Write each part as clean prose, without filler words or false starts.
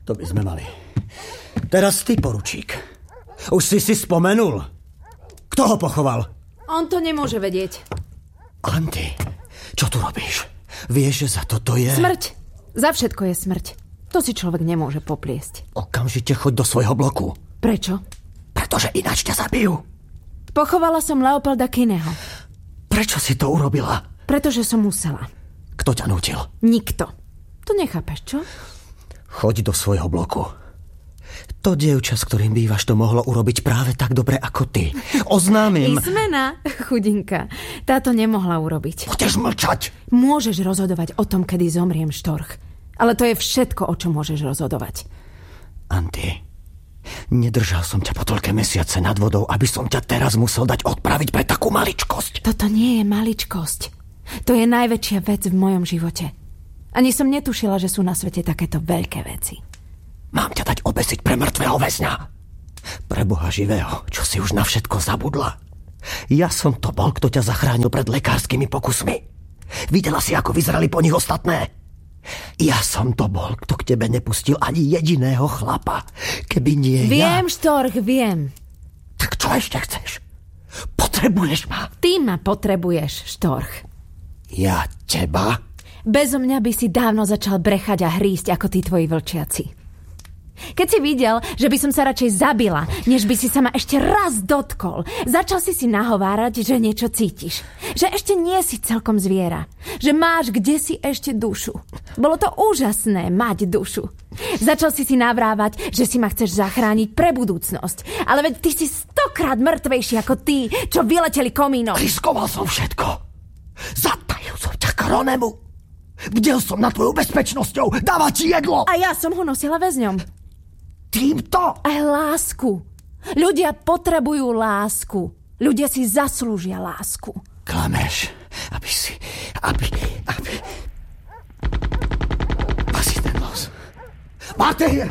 To by sme mali. Teraz ty, poručík. Už si spomenul? Kto ho pochoval? On to nemôže vedieť. Anty, čo tu robíš? Vieš, že za toto je... Smrť. Za všetko je smrť. To si človek nemôže popliesť. Okamžite choď do svojho bloku. Prečo? Pretože ináč ťa zabijú. Pochovala som Leopolda Kinneyho. Prečo si to urobila? Pretože som musela. Kto ťa nútil? Nikto. To nechápeš, čo? Choď do svojho bloku. To dievča, s ktorým bývaš, to mohlo urobiť práve tak dobre ako ty. Oznámim... Ismena, chudinka. Táto nemohla urobiť. Budeš mlčať. Môžeš rozhodovať o tom, kedy zomriem, Štorch. Ale to je všetko, o čom môžeš rozhodovať. Anty, nedržal som ťa po toľké mesiace nad vodou, aby som ťa teraz musel dať odpraviť pre takú maličkosť. Toto nie je maličkosť. To je najväčšia vec v mojom živote. Ani som netušila, že sú na svete takéto veľké veci. Mám ťa dať obesiť pre mŕtvého väzňa. Pre Boha živého, čo si už na všetko zabudla. Ja som to bol, kto ťa zachránil pred lekárskymi pokusmi. Videla si, ako vyzerali po nich ostatné? Ja som to bol, kto k tebe nepustil ani jediného chlapa. Keby nie ja... Viem, Štorch, viem. Tak čo ešte chceš? Potrebuješ ma? Ty ma potrebuješ, Štorch. Ja teba? Bezo mňa by si dávno začal brechať a hrísť ako tí tvoji vlčiaci. Keď si videl, že by som sa radšej zabila, než by si sa ma ešte raz dotkol, začal si nahovárať, že niečo cítiš. Že ešte nie si celkom zviera. Že máš kdesi ešte dušu. Bolo to úžasné mať dušu. Začal si navrávať, že si ma chceš zachrániť pre budúcnosť. Ale veď ty si 100-krát mŕtvejší ako tí, čo vyleteli komínom. Riskoval som všetko. Zatajil som ťa Kronemu. Bdel som nad tvojou bezpečnosťou. Dávať ti jedlo. A ja som ho nosila väzňom. Týmto? Aj lásku. Ľudia potrebujú lásku. Ľudia si zaslúžia lásku. Klameš, aby... Asi ten los. Matej!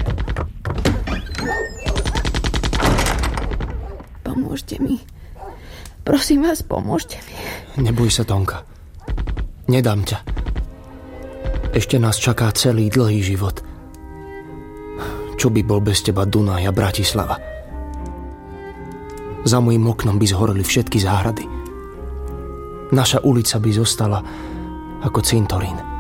Pomôžte mi. Prosím vás, pomôžte mi. Neboj sa, Tonka. Nedám ťa. Ešte nás čaká celý dlhý život. Čo by bol bez teba Dunaj a Bratislava? Za mojím oknom by zhoreli všetky záhrady. Naša ulica by zostala ako cintorín.